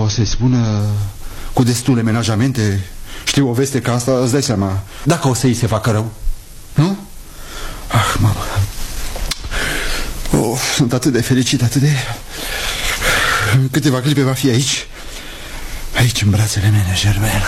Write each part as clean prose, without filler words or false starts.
o să-i spună cu destule menajamente. Știu o veste ca asta, îți dai seama. Dacă o să-i se facă rău, nu? Ah, mamă. Sunt atât de fericit, atât de... În câteva clipe va fi aici. Aici, în brațele mele, Germain.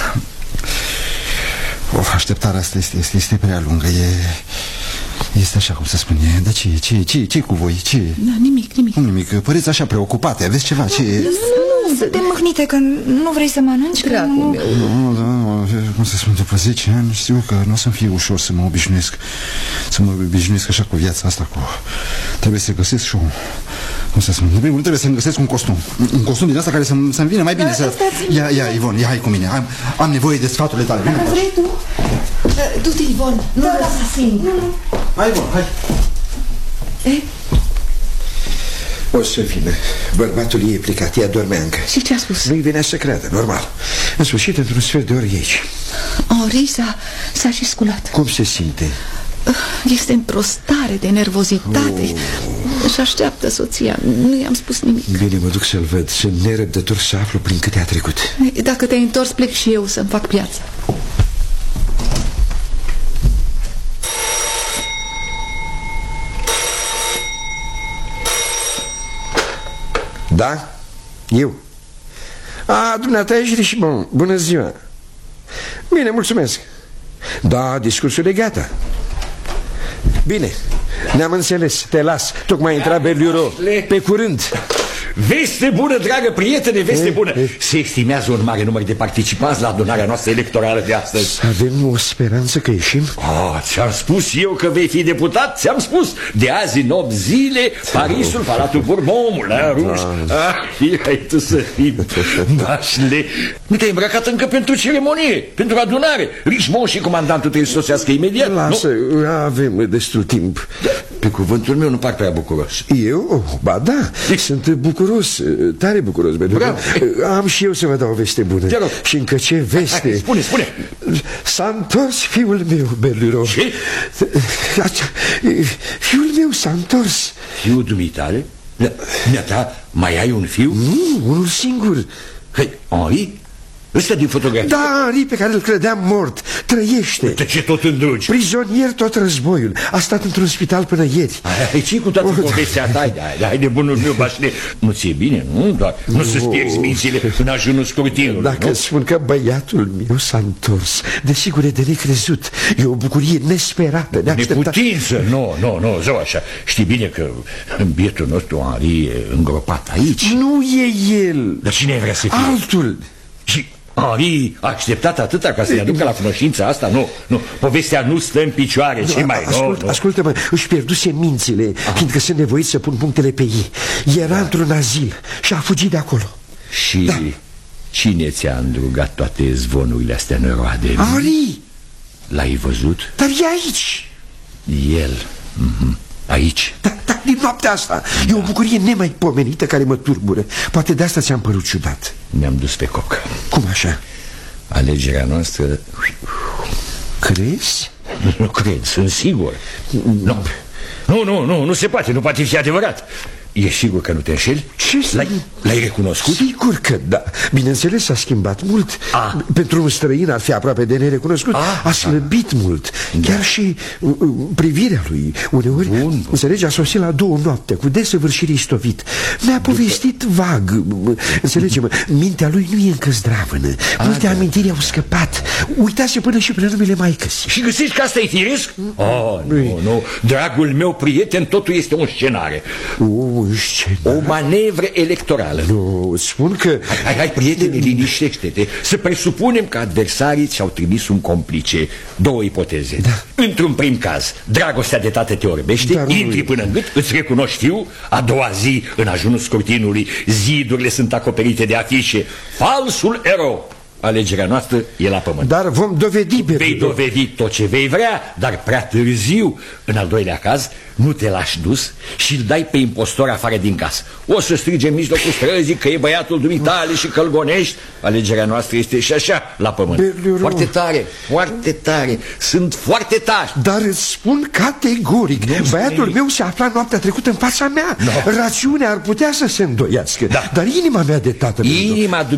Așteptarea asta este prea lungă. Este așa cum se spune. Dar ce cu voi? Ce? Da, nimic. Păreți așa preocupate, aveți ceva? Nu, suntem mâhnite că nu vrei să mănânci. Dragul meu. Nu, cum să spun, după 10 ani știu că nu o să-mi fie ușor să mă obișnuiesc. Să mă obișnuiesc așa cu viața asta. Trebuie să găsesc și cum să spun, în primul rând trebuie să-mi găsesc un costum. Un costum din asta care să-mi vină mai bine să... Ia, Ivon, ia, hai cu mine. Am nevoie de sfaturile tale. Vrei tu? Du-te, Ivon. Nu lăsa singur. Hai, Ivon, hai. O să vină. Bărbatul e plecat, ea dormea încă. Și ce a spus? Nu-i venea să creadă, normal. În sfârșit, într-un sfert de ori e aici. Henri s-a și sculat. Cum se simte? Este într-o stare de nervozitate. Își așteaptă soția. Nu i-am spus nimic. Bine, mă duc să-l văd. Sunt nerăbdător să aflu prin câte a trecut. Dacă te-ai întors, plec și eu să-mi fac piață. Da? Eu? Dumneata ești Richemont. Bună ziua. Bine, mulțumesc. Da, discursul e gata. Bine, ne-am înțeles, te las. Tocmai intra Berliuro. Pe curând. Veste bună, dragă prietene, veste bună. Se estimează un mare număr de participanți la adunarea noastră electorală de astăzi. Avem o speranță că ieșim? Ți-am spus eu că vei fi deputat. Ți-am spus, de azi în 8 zile Parisul, Palatul Bourbon, Moulin Rouge. Hai tu să fii nașle. Nu te-ai îmbrăcat încă pentru ceremonie, pentru adunare. Richemont și comandantul trebuie să sosească imediat. Lasă, avem destul timp. Pe cuvântul meu nu par prea bucuros. Eu? Ba da, sunt bucuros, tare bucuros. Am și eu să vă dau o veste bună. Și încă ce veste. Spune. S-a întors fiul meu, Berliuro. Ce? Fiul meu s-a întors. Fiul dumitale? Dumneata, mai ai un fiu? Nu, unul singur. Henri? Ăsta din fotografie? Da, Henri, pe care îl credeam mort. Trăiește. Uite ce tot îndrugi. Prizonier tot războiul. A stat într-un spital până ieri. Ce cu toată povestea ta? Hai de bunul meu, Bașle. Nu ți-e bine, nu? Doar nu să-ți pierzi mințile în ajunul scrutinului. Dacă spun că băiatul meu s-a întors, desigur e de necrezut. E o bucurie nesperată. Neputință? Nu, zău așa. Știi bine că bietul nostru Henri e îngropat aici. Nu e el. Dar cine vrea să fie? Altul. Și Henri a așteptat atâta ca să-i aducă la cunoștință asta? Nu, povestea nu stă în picioare. Ce mai? Ascultă-mă, își pierduse mințile, fiindcă sunt nevoit să pun punctele pe ei. Era într-un azil și a fugit de acolo. Și cine ți-a îndrugat toate zvonurile astea năroade? Henri. L-ai văzut? Dar e aici. El? Aici? Da, din noaptea asta. E o bucurie nemaipomenită care mă turbură. Poate de asta ți-am părut ciudat. Ne-am dus pe coc. Cum așa? Alegerea noastră... Crezi? Nu cred, sunt sigur. Nu se poate, nu poate fi adevărat. Ești sigur că nu te înșeli? L-ai recunoscut? Sigur că da. Bineînțeles, s-a schimbat mult. Pentru un străin ar fi aproape de nerecunoscut. A slăbit mult. Chiar și privirea lui. Uneori, înțelegi, a sosit la 2 noapte, cu desăvârșire istovit. Mi-a povestit vag. Înțelege-mă, mintea lui nu e încă zdravănă. Multe amintiri au scăpat. Uitase până și prenumele maicăsii. Și găsești că asta e firesc? Nu. Dragul meu prieten, totul este un scenare. O manevră electorală. Nu, spun că... Hai, prietene, liniștește-te. Să presupunem că adversarii ți-au trimis un complice. 2 ipoteze. Într-un prim caz, dragostea de tată te orbește, intri până în gât, îți recunoști fiul. A doua zi, în ajunul scrutinului, zidurile sunt acoperite de afișe. Falsul erou. Alegerea noastră e la pământ. Dar vom dovedi, Vei dovedi tot ce vei vrea, dar prea târziu. În al doilea caz, nu te lași dus și îl dai pe impostor afară din casă. O să strige în mijlocul străzii că e băiatul dumitale și că îl gonești. Alegerea noastră este și așa la pământ. Foarte tare. Sunt foarte tari. Dar îți spun categoric, băiatul meu se afla noaptea trecută în fața mea. Rațiunea ar putea să se îndoiască, dar inima mea de tată...